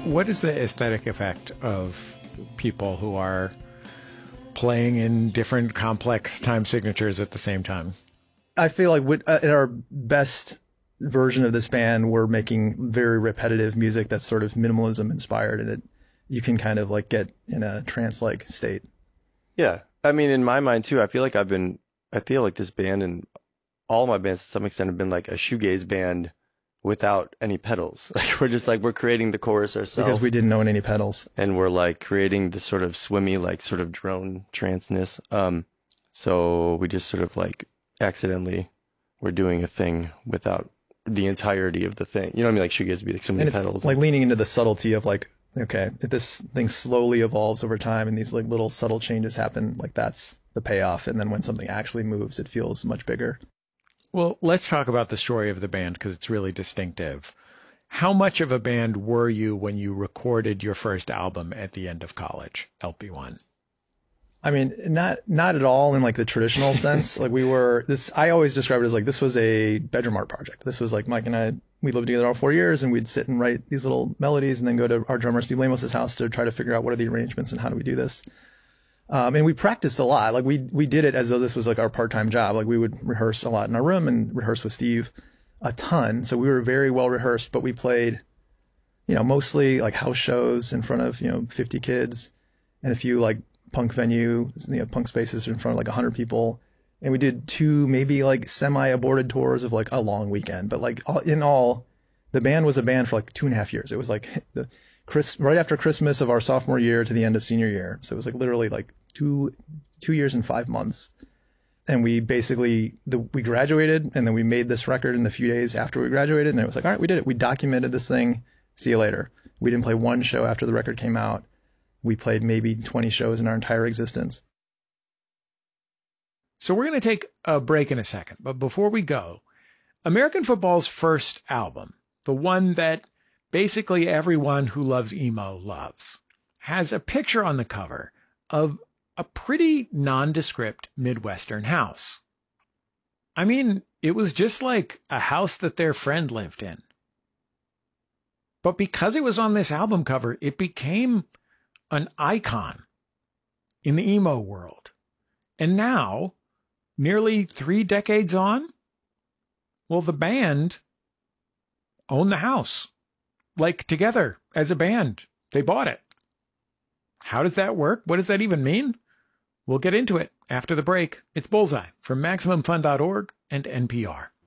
What is the aesthetic effect of people who are playing in different complex time signatures at the same time? I feel like at our best version of this band, we're making very repetitive music that's sort of minimalism inspired, and you can kind of like get in a trance-like state. Yeah. I mean, in my mind too, I feel like this band and all my bands to some extent have been like a shoegaze band without any pedals. Like we're creating the chorus ourselves. Because we didn't own any pedals. And we're like creating this sort of swimmy, like sort of drone trance-ness. So we just sort of like accidentally we're doing a thing without the entirety of the thing. You know what I mean? Like shoegaze would be like so many pedals. Like leaning into the subtlety of like, okay, if this thing slowly evolves over time and these like little subtle changes happen, like that's the payoff. And then when something actually moves, it feels much bigger. Well, let's talk about the story of the band because it's really distinctive. How much of a band were you when you recorded your first album at the end of college, LP1? I mean, not at all in like the traditional sense. Like I always describe it as like, this was a bedroom art project. This was like Mike and I, we lived together all 4 years and we'd sit and write these little melodies and then go to our drummer, Steve Lamos' house to try to figure out what are the arrangements and how do we do this. And we practiced a lot. Like we did it as though this was like our part-time job. Like we would rehearse a lot in our room and rehearse with Steve a ton. So we were very well rehearsed, but we played, mostly like house shows in front of, 50 kids and a few like punk punk spaces in front of like 100 people. And we did 2 maybe like semi-aborted tours of like a long weekend. But like in all, the band was a band for like 2.5 years. It was like right after Christmas of our sophomore year to the end of senior year. So it was like literally like 2 years and 5 months. And we basically, we graduated and then we made this record in the few days after we graduated. And it was like, all right, we did it. We documented this thing. See you later. We didn't play one show after the record came out. We played maybe 20 shows in our entire existence. So we're going to take a break in a second. But before we go, American Football's first album, the one that basically everyone who loves emo loves, has a picture on the cover of a pretty nondescript Midwestern house. I mean, it was just like a house that their friend lived in. But because it was on this album cover, it became an icon in the emo world. And now, nearly 3 decades on, well, the band own the house. Like together as a band, they bought it. How does that work? What does that even mean? We'll get into it after the break. It's Bullseye from MaximumFun.org and NPR.